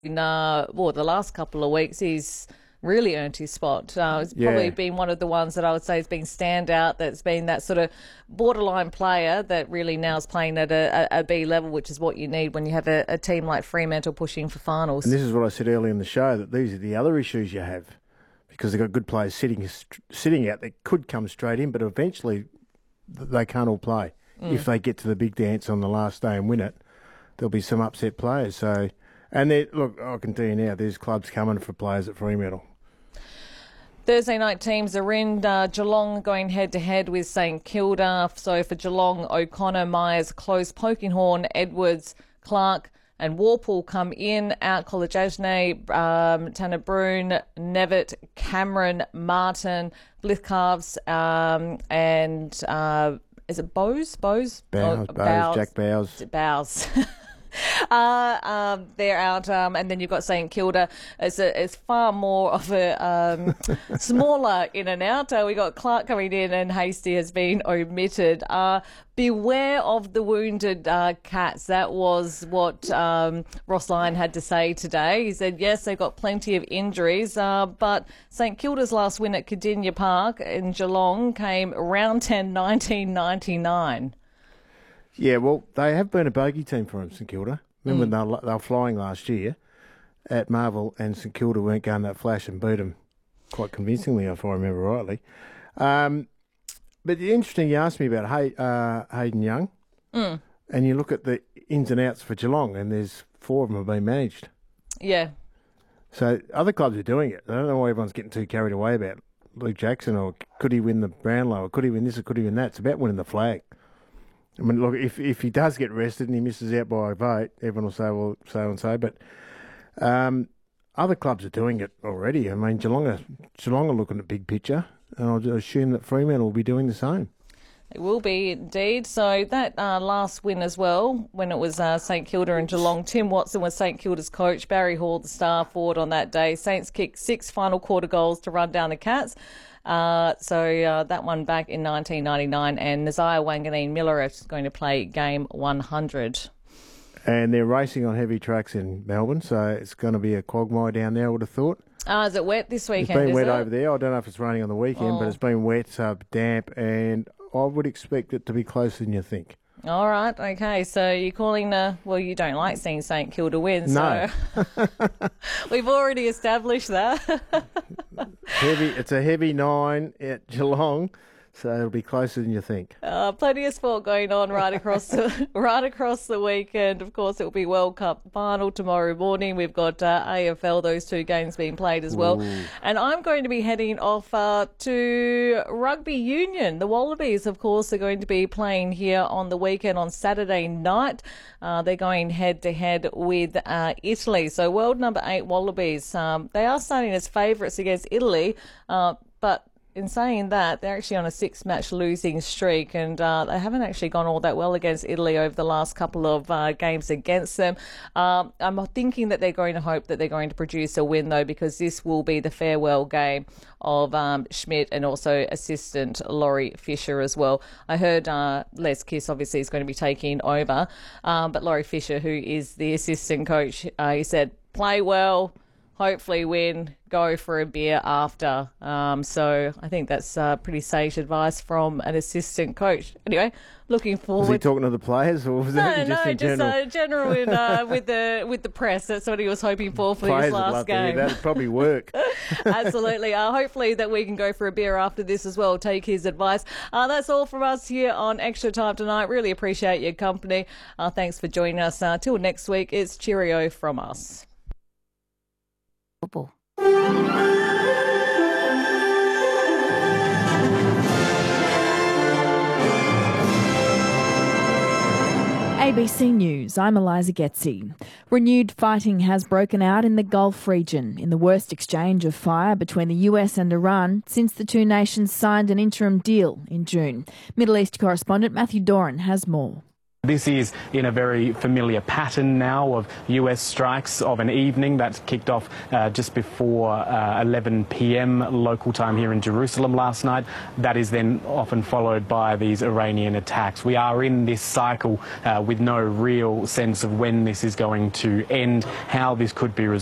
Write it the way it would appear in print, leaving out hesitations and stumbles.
in the last couple of weeks, he's really earned his spot. It's probably been one of the ones that I would say has been standout, that's been that sort of borderline player that really now is playing at a B level, which is what you need when you have a team like Fremantle pushing for finals. And this is what I said earlier in the show, that these are the other issues you have, because they've got good players sitting out that could come straight in, but eventually they can't all play. If they get to the big dance on the last day and win it, there'll be some upset players. So, and look, I can tell you now, there's clubs coming for players at Fremantle. Thursday night teams are in. Geelong going head-to-head with St Kilda. So for Geelong, O'Connor, Myers, Close, Polkinghorne, Edwards, Clark and Warpool come in. Out Kolajasne, Tanner Broon, Nevitt, Cameron, Martin, Blithcalves, and is it Bowes? Bowes, Jack Bowes. Bowes. They're out, and then you've got St Kilda. It's far more of a smaller in and out. We got Clark coming in, and Hasty has been omitted. Beware of the wounded cats. That was what Ross Lyon had to say today. He said, yes, they've got plenty of injuries, but St Kilda's last win at Cardinia Park in Geelong came round 10, 1999. Yeah, well, they have been a bogey team for them, St Kilda. Remember they were flying last year at Marvel, and St Kilda weren't going that flash and beat them quite convincingly, if I remember rightly. But interesting, you asked me about Hayden Young, and you look at the ins and outs for Geelong, and there's 4 of them have been managed. Yeah. So other clubs are doing it. I don't know why everyone's getting too carried away about Luke Jackson, or could he win the Brownlow, or could he win this, or could he win that. It's about winning the flag. I mean, look, if he does get rested and he misses out by a vote, everyone will say, well, so and so. But other clubs are doing it already. I mean, Geelong are looking at big picture, and I'll assume that Fremantle will be doing the same. It will be indeed. So that last win as well, when it was St Kilda and Geelong, Tim Watson was St Kilda's coach, Barry Hall the star forward on that day. Saints kicked 6 final quarter goals to run down the Cats. So that one back in 1999, and Nazaya Wanganeen Miller is going to play game 100. And they're racing on heavy tracks in Melbourne, so it's going to be a quagmire down there, I would have thought. Is it wet this weekend? It's been wet over there. I don't know if it's raining on the weekend, but it's been wet, damp, and I would expect it to be closer than you think. All right, okay. So you're calling well, you don't like seeing St Kilda win, no. So we've already established that. It's a heavy 9 at Geelong, so it'll be closer than you think. Plenty of sport going on right across the weekend. Of course, it will be World Cup final tomorrow morning. We've got AFL, those 2 games being played as well. Ooh. And I'm going to be heading off to rugby union. The Wallabies, of course, are going to be playing here on the weekend on Saturday night. They're going head-to-head with Italy. So world number 8 Wallabies, they are starting as favourites against Italy, but in saying that, they're actually on a 6-match losing streak, and they haven't actually gone all that well against Italy over the last couple of games against them. I'm thinking that they're going to hope that they're going to produce a win, though, because this will be the farewell game of Schmidt and also assistant Laurie Fisher as well. I heard Les Kiss obviously is going to be taking over, but Laurie Fisher, who is the assistant coach, he said, play well, hopefully win, go for a beer after. So I think that's pretty sage advice from an assistant coach. Anyway, looking forward. Was he talking to the players, or was that just in general? General with the press. That's what he was hoping for players his last game. That'd probably work. Absolutely. Hopefully that we can go for a beer after this as well. Take his advice. That's all from us here on Extra Time tonight. Really appreciate your company. Thanks for joining us. Till next week, it's cheerio from us. Football. ABC News, I'm Eliza Getzi. Renewed fighting has broken out in the Gulf region in the worst exchange of fire between the US and Iran since the 2 nations signed an interim deal in June. Middle East correspondent Matthew Doran has more. This is in a very familiar pattern now of US strikes of an evening that kicked off just before 11 p.m. local time here in Jerusalem last night. That is then often followed by these Iranian attacks. We are in this cycle with no real sense of when this is going to end, how this could be resolved.